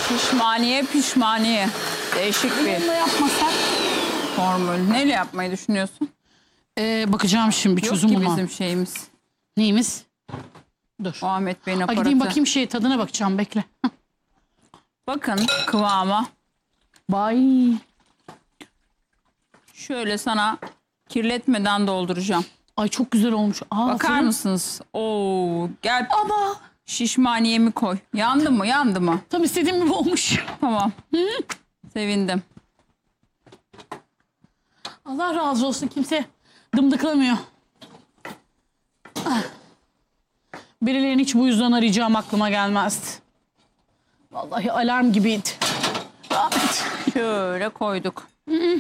Şişmaniye pişmaniye. Değişik bir Bununla yapmasak. formül. Neyle yapmayı düşünüyorsun? Bakacağım şimdi bir Yok çözüm ki bulmam. bizim şeyimiz. Neyimiz? Dur. O Ahmet Bey'in Ay aparatı. gideyim bakayım tadına bakacağım, bekle. Bakın kıvama. Bay. Şöyle sana kirletmeden dolduracağım. Ay çok güzel olmuş. Bakar fırın- mısınız? Oo, gel Ama şişmaniyemi koy. Yandı mı? Yandı mı? tam istediğim gibi olmuş. Tamam. Sevindim. Allah razı olsun, kimse dımdıklamıyor. Ah. Birilerini hiç bu yüzden arayacağım aklıma gelmezdi. Vallahi alarm gibiydi. Ahmet. Şöyle koyduk.